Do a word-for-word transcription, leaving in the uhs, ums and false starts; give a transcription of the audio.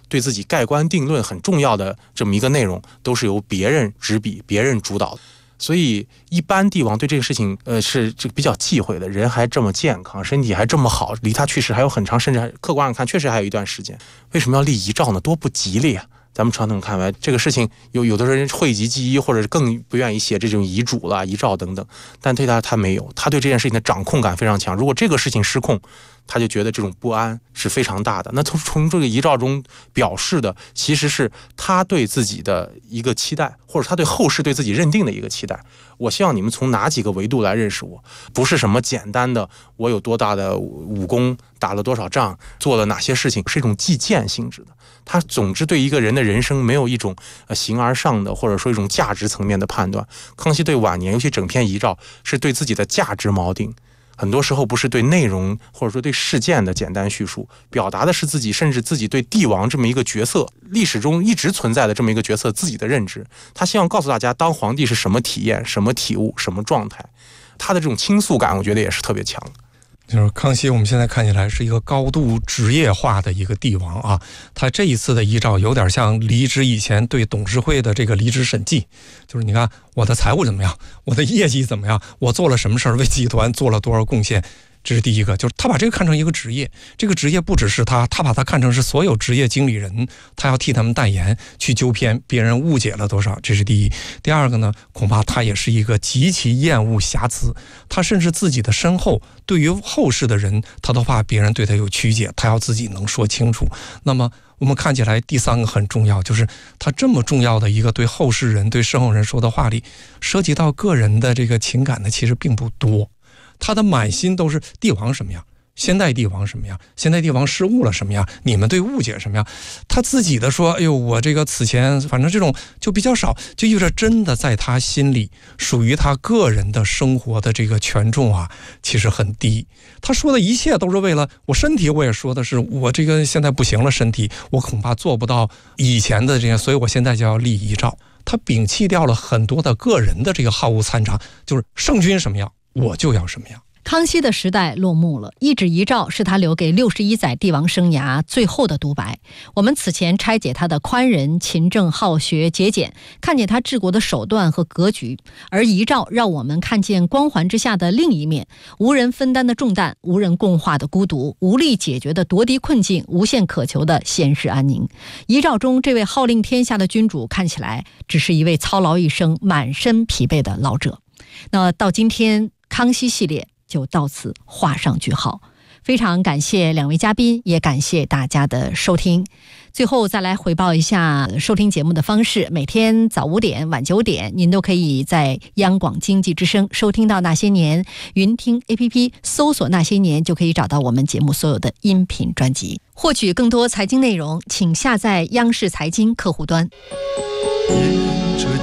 对自己盖棺定论很重要的这么一个内容，都是由别人执笔、别人主导的。所以一般帝王对这个事情呃是这个比较忌讳的，人还这么健康，身体还这么好，离他去世还有很长，甚至还客观上看确实还有一段时间，为什么要立遗诏呢？多不吉利啊！咱们传统看来这个事情有有的人讳疾忌医，或者更不愿意写这种遗嘱啦、遗诏等等，但对他他没有，他对这件事情的掌控感非常强。如果这个事情失控，他就觉得这种不安是非常大的。那从从这个遗诏中表示的，其实是他对自己的一个期待，或者他对后世对自己认定的一个期待。我希望你们从哪几个维度来认识我，不是什么简单的我有多大的武功，打了多少仗，做了哪些事情，是一种计件性质的。他总之对一个人的人生没有一种呃形而上的，或者说一种价值层面的判断。康熙对晚年，尤其整篇遗诏，是对自己的价值锚定。很多时候不是对内容或者说对事件的简单叙述，表达的是自己甚至自己对帝王这么一个角色，历史中一直存在的这么一个角色自己的认知。他希望告诉大家当皇帝是什么体验、什么体悟、什么状态。他的这种倾诉感我觉得也是特别强。 就是康熙我们现在看起来是一个高度职业化的一个帝王啊，他这一次的遗诏有点像离职以前对董事会的这个离职审计，就是你看我的财务怎么样，我的业绩怎么样，我做了什么事儿，为集团做了多少贡献。这是第一个，就是他把这个看成一个职业，这个职业不只是他，他把他看成是所有职业经理人，他要替他们代言，去纠偏别人误解了多少，这是第一。第二个呢，恐怕他也是一个极其厌恶瑕疵，他甚至自己的身后，对于后世的人，他都怕别人对他有曲解，他要自己能说清楚。那么我们看起来第三个很重要，就是他这么重要的一个对后世人、对身后人说的话里，涉及到个人的这个情感的其实并不多。他的满心都是帝王什么样，现代帝王什么样，现代帝王失误了什么样，你们对误解什么样。他自己的说，哎呦，我这个此前反正这种就比较少，就意味着真的在他心里属于他个人的生活的这个权重啊，其实很低。他说的一切都是为了我身体，我也说的是我这个现在不行了，身体我恐怕做不到以前的这样，所以我现在就要立遗诏。他摒弃掉了很多的个人的这个好恶参长，就是圣君什么样我就要什么样。 康熙的时代落幕了，一纸遗诏是他留给六十一载帝王生涯最后的独白。我们此前拆解他的宽仁、勤政、好学、节俭，看见他治国的手段和格局，而遗诏让我们看见光环之下的另一面，无人分担的重担，无人共话的孤独，无力解决的夺嫡困境，无限渴求的现世安宁。遗诏中这位号令天下的君主看起来只是一位操劳一生、满身疲惫的老者。那到今天康熙系列就到此画上句号。非常感谢两位嘉宾，也感谢大家的收听。最后再来回报一下收听节目的方式，每天早五点晚九点您都可以在央广经济之声收听到那些年，云听 A P P 搜索那些年就可以找到我们节目所有的音频专辑。获取更多财经内容请下载央视财经客户端。